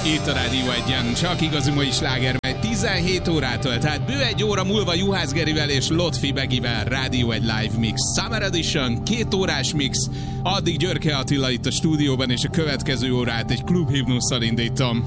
Itt a Rádió 1-en, csak igazi mai sláger megy 17 órától, tehát bő egy óra múlva Juhász Gerivel és Lotfi Begivel Rádió 1 Live Mix Summer Edition, 2 órás mix, addig Györke Attila itt a stúdióban, és a következő órát egy klubhimnusszal indítom.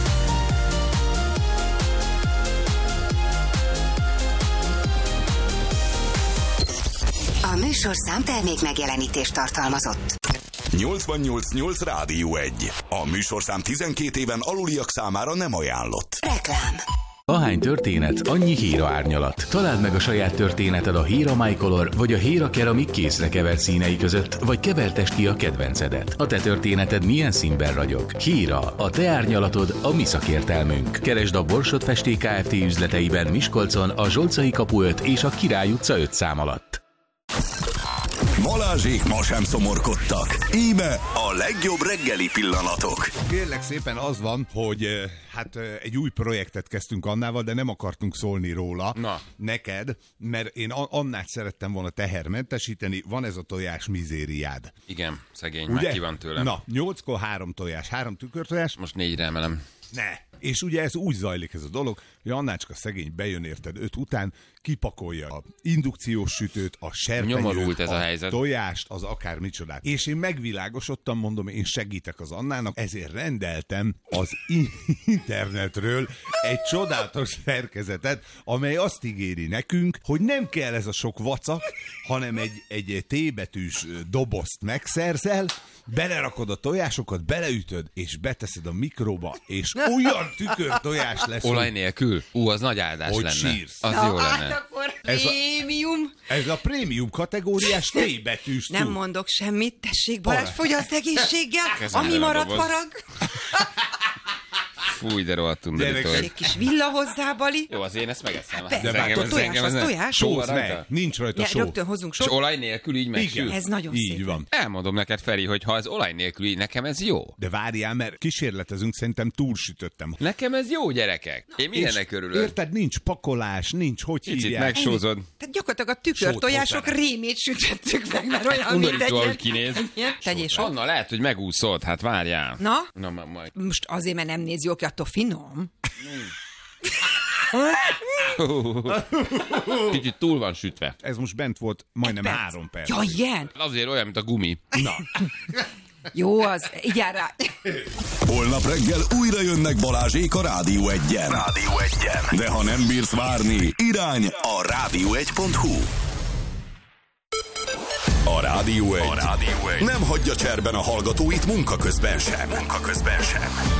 A műsorszám termék megjelenítést tartalmazott. 88.8 Rádió 1. A műsorszám 12 éven aluliak számára nem ajánlott. Reklám. Ahány történet, annyi Héra árnyalat. Találd meg a saját történeted a Héra MyColor vagy a Héra Keramik készre kevert színei között, vagy kevertesd ki a kedvencedet. A te történeted milyen színben ragyog? Héra, a te árnyalatod, a mi szakértelmünk. Keresd a Borsod Festék Kft. Üzleteiben Miskolcon, a Zsolcai kapu 5 és a Király utca 5 szám alatt. Balázsék ma sem szomorkodtak. Íme a legjobb reggeli pillanatok. Kérlek szépen az van, hogy egy új projektet kezdtünk Annával, de nem akartunk szólni róla. Na. Neked, mert én Annát szerettem volna tehermentesíteni, van ez a tojás mizériád. Igen, szegény, ugye? már ki van tőlem. Na, 8-kor 3 tojás, 3 tükörtojás. Most 4-re emelem. Ne. És ugye ez úgy zajlik ez a dolog, hogy Annácska szegény bejön érted 5 után, kipakolja a indukciós sütőt, a serpenyőt, ez a helyzet. Tojást, az akár micsodát. És én megvilágosodtam, mondom, én segítek az Annának, ezért rendeltem az internetről egy csodálatos szerkezetet, amely azt ígéri nekünk, hogy nem kell ez a sok vacak, hanem egy T-betűs dobozt megszerzel, belerakod a tojásokat, beleütöd, és beteszed a mikróba, és olyan tükörtojás lesz. Olaj nélkül? Az nagy áldás hogy lenne. Sírsz. Az jó lenne. Akkor prémium. Ez a prémium kategóriás T-betűs Nem cucc. mondok semmit, tessék Balázs, fogyaszt egészséggel, Kezembe ami a marad doboz. farag. Fúj, de rohadt undorító. Egy kis villa hozzá, Bali. Jó, az én ezt megeszem. De várj, a tojás, az tojás. Sóz meg, nincs rajta só. Rögtön hozzunk És sót. olaj nélkül így megsül. Igen. Ez nagyon Így szép. van. Elmondom neked, Feri, hogy ha ez olaj nélkül így, nekem ez jó. De várjál, mert kísérletezünk, szerintem túlsütöttem. Nekem ez jó, gyerekek. Én mindennek örülök. Érted, nincs pakolás, nincs, hogy Kicsit hívják. megsózod. Tehát gyakorlatilag a tükörtojások Sót rémét sütöttük meg, mert olyan, mint egy Undorító, ahogy ilyen... kinéz. Tegyél sót. Anna, lehet, hogy megúszod. Hát várjál. Na? Na, majd. Most azért, mert nem néz jó ki, attól finom. Kicsit túl van sütve. Ez most bent volt majdnem Perc. 3 perc. Ja, ilyen? Azért olyan, mint a gumi. Na, Jó az, így áll rá. Holnap reggel újra jönnek Balázsék a Rádió 1-en. Rádió 1-en. De ha nem bírsz várni, irány a rádió1.hu. A Rádió 1 nem hagyja cserben a hallgatóit munka közben sem.